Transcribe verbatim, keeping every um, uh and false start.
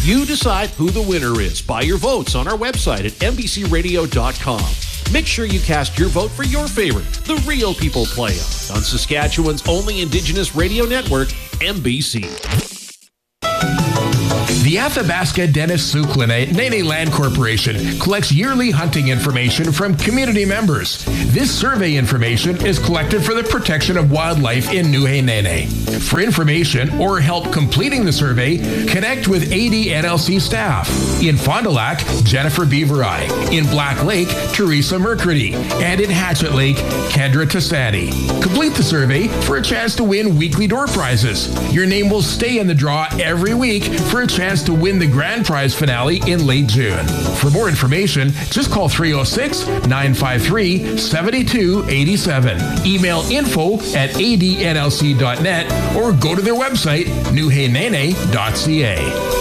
You decide who the winner is by your votes on our website at n b c radio dot com. Make sure you cast your vote for your favorite, the Real People Play On, on Saskatchewan's only Indigenous radio network, M B C. The Athabasca Dennis Suklin Nene Land Corporation collects yearly hunting information from community members. This survey information is collected for the protection of wildlife in Nuhe-Nene. For information or help completing the survey, connect with A D N L C staff. In Fond du Lac, Jennifer Beaverai. In Black Lake, Teresa Mercredi. And in Hatchet Lake, Kendra Tassani. Complete the survey for a chance to win weekly door prizes. Your name will stay in the draw every week for a chance to win the grand prize finale in late June. For more information, just call three oh six, nine five three, seven two eight seven. Email info at a d n l c dot net or go to their website, nuhe nene dot c a.